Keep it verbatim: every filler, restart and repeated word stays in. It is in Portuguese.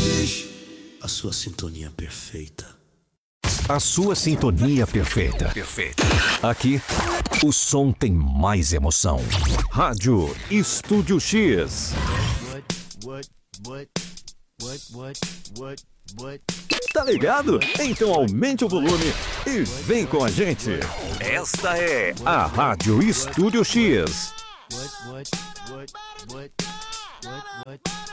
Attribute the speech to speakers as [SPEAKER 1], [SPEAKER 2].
[SPEAKER 1] A sua sintonia perfeita.
[SPEAKER 2] A sua sintonia perfeita. Perfeita. Aqui, o som tem mais emoção. Rádio Estúdio X. Tá ligado? Então aumente o volume e vem com a gente. Esta é a Rádio Estúdio X. What, what, what, what, what, what?